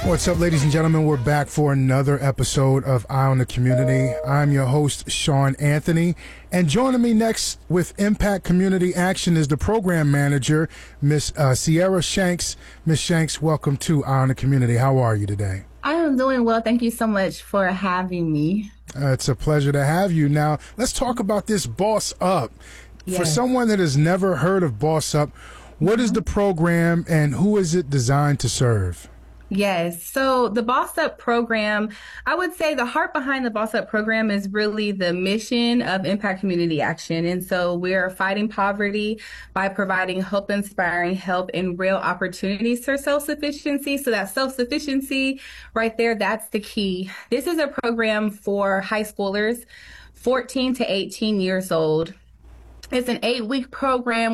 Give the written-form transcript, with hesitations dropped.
What's up, ladies and gentlemen? We're back for another episode of Eye on the Community. I'm your host, Sean Anthony, and joining me next with Impact Community Action is the program manager, Miss Sierra Shanks. Miss Shanks, welcome to Eye on the Community. How are you today? I am doing well. Thank you so much for having me. It's a pleasure to have you. Now, let's talk about this Boss Up. Yes. For someone that has never heard of Boss Up, what is the program and who is it designed to serve? Yes. So the Boss Up program, I would say the heart behind the Boss Up program is really the mission of Impact Community Action. And so we're fighting poverty by providing hope, inspiring help, and real opportunities for self-sufficiency. So that self-sufficiency right there, that's the key. This is a program for high schoolers, 14 to 18 years old. It's an 8-week program